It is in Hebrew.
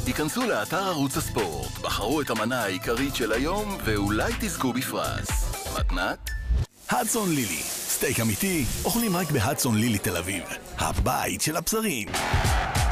היכנסו לאתר ערוץ הספורט, בחרו את המנה העיקרית של היום ואולי תזכו בפרס. מתנת? הדסון לילי, סטייק אמיתי, אוכלים רק בהדסון לילי תל אביב, הבית של הבשרים.